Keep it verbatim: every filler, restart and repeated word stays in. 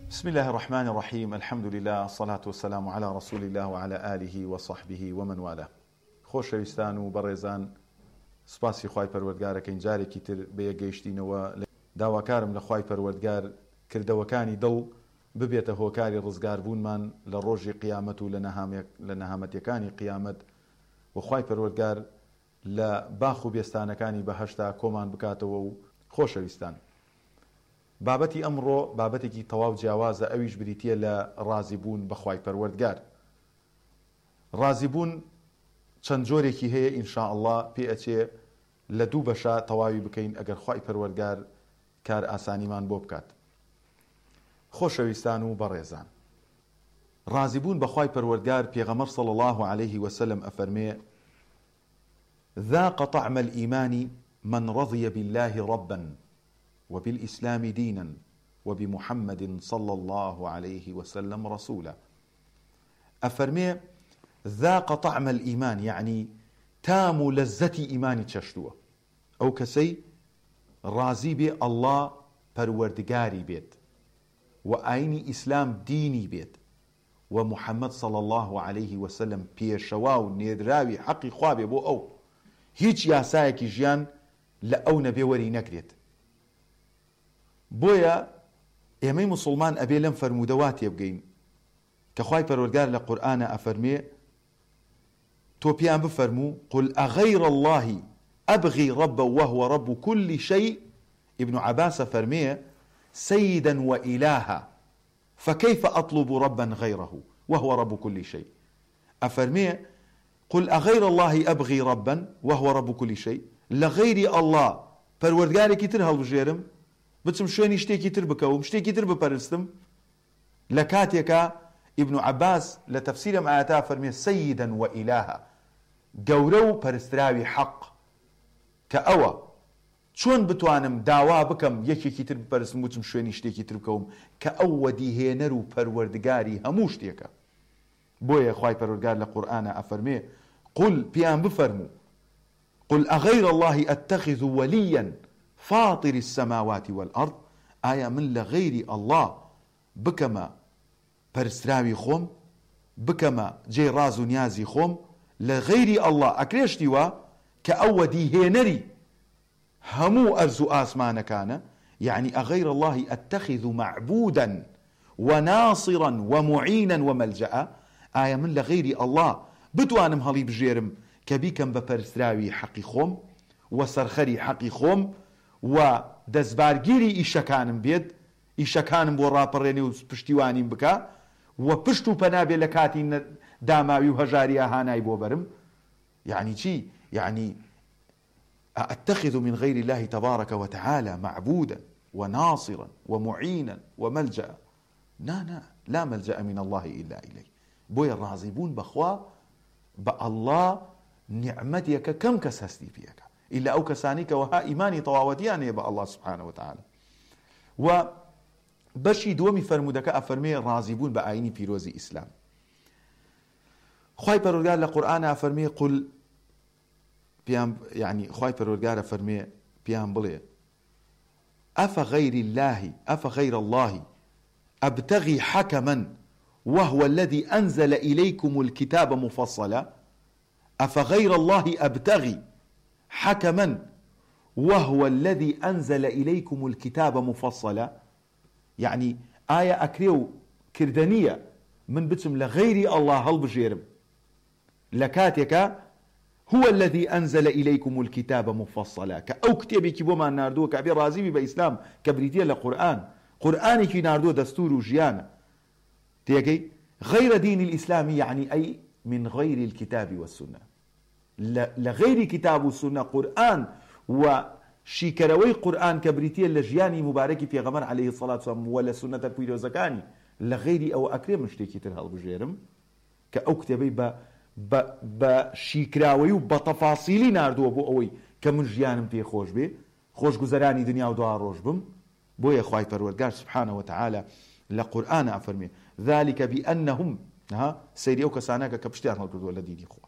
بسم الله الرحمن الرحيم. الحمد لله، الصلاة والسلام على رسول الله وعلى آله وصحبه ومن والاه. خۆشەویستان و بەڕێزان، سوپاسی خوای پەروەردگارەکەین جارێکی تر بەیەکگەیشتینەوە. داواکارم لە خوای پەروەردگار کردەوەکانی دڵ ببێتە هۆکاری ڕزگاربوونمان لە ڕۆژی قیامەت و لە نەهامەتیەکانی قیامەت، و خوای پەروەردگار لە باخ و بێستانەکانی بەهەشتا کۆمان بکاتەوە. و خۆشەویستان، بابەتی ئەمڕۆ بابەتێکی تەواو جیاوازە، ئەویش بریتیە لە ڕازیبوون بەخوای پەروەردگار. ڕازیبوون چەند جۆرێکی هەیە، ئینشاء الله پێ ئەچێ لە دوو بەشە تەواوی بکەین ئەگەر خوای پەروەردگار کار ئاسانیمان بۆ بکات. خۆشەویستان و بەڕێزان، ڕازیبوون بەخوای پەروەردگار، پێغەمبەر صلی الله عليه وسلم ئەفەرمێ: ذاق طعم الإيمان من رضي بالله ربا وبالإسلام دينا وبمحمد صلى الله عليه وسلم رسولا. أفرمي ذاق طعم الإيمان، يعني تام لذة إيماني تششتوه، أو كسي رازي بي الله پروردگاري بيت، وآيني إسلام ديني بيت، ومحمد صلى الله عليه وسلم بيشواو نيدراوي حقي خوابي بو أو هيچ ياسايكي جيان لأو نبي وري نكريت. بۆیە ئێمەی مسلمان ئەبێ لەم فەرموودەواتێ بگەین کە خوای پەروەردگار لە قورئانە ئەفەرمێ: تۆ پیان بفەرموو قل ئەغەیڕ الله ئەبغی ربا وهو رب كل شيء. ابن عباس فەرمێ: سيدا وإلها فكيف أطلب ربا غيره وهو رب كل شيء. أفرمي قل أغير الله أبغي ربا وهو رب كل شيء، لغير الله پەروەردگارێکی تر هەڵبژێرم، بچم شوێنی شتێکی تر بکەوم، شتێکی تر بپەرستم. لە کاتێکە ئیبن عەباس لە تەفسیرەم ئاەتا فەرمێ: سەیدەن وئیلاها، گەورە و پەرستراوی حەق، کە ئەوە چۆن بتوانم داوا بکەم یەکێکی تر بپەرستم بچم شوێنی شتێکی تر بکەوم، کە ئەو وەدیهێنەر و پەروەردگاری هەموو شتێکە. بۆیە خوای پەروەردگار لە قورئانە ئەفەرمێ: قل پیان بفەرموو قل أغير الله أتخذ وليا فاطر السماوات والأرض، آية من لغير الله بكما پرستراوي خوم، بكما جي رازو نيازي خوم، لغير الله أكريشتي وا كأو ديهينري همو أرزو آسمان كان، يعني أغير الله أتخذ معبودا وناصرا ومعينا وملجأ، آية من لغير الله بتوانم هلي بجيرم كبيكم بپرستراوي حقي خوم وسرخري حقي خوم و دەستبارگیری ئیشەکانم بێت، ئیشەکانم بۆ ڕاپەڕێنێ و پشتیوانیم بکە، و پشت و پەنابێ لە کاتی داماوی و هەژاری ئاهانای بۆ بەرم. يعني چی؟ يعني أتخذ من غير الله تبارك وتعالى معبودا وناصرا ومعينا وملجأ. نا نا لا ملجأ من الله إلا إليه. بۆیە ڕازیبوون بەخوا بە الله نعمەتێکە کەم کەس هەستی پێەکە إلا أو كسانيك وها إيماني طواوتيان يبقى الله سبحانه وتعالى. و بشي دومي فرمودك أفرمي رازبون بآيني بيروزي إسلام. خواي پروردگار لقرآن أفرمي قل يعني خواي پروردگار أفرمي بيان بلي أفغير الله أفغير الله أبتغي حكما وهو الذي أنزل إليكم الكتاب مفصلا. أفغير الله أبتغي حكما وهو الذي أنزل إليكم الكتاب مفصلا، يعني آية أكريو كردانية من بتم لغير الله هل بجيرم لكاتك هو الذي أنزل إليكم الكتاب مفصلا، كأو كتابي كبو ما ناردو كأبي رازيبي بإسلام كبريتيا لقرآن قرآني كي ناردو دستور وجيانا تيجي غير دين الإسلام، يعني أي من غير الكتاب والسنة، لغير كتاب والسنة قرآن وشيكروي قرآن كبريتيا لجياني مباركي في غمر عليه الصلاة والسلام ولا سنة البيروزكاني لغير أو أكرم مشتكي ترهل بجيرم كأو كتابي ب ب بشيكراوي وبتفاصيل ناردو أبو أوي كمن جيانم في خوش بي خوش جزراني دنيا ودوار روش بم. بويا خواي پروردگار سبحانه وتعالى لقرآن أفرمي ذلك بأنهم ها سيري أو كساناك كبشتيان هل كردو الذين يخوا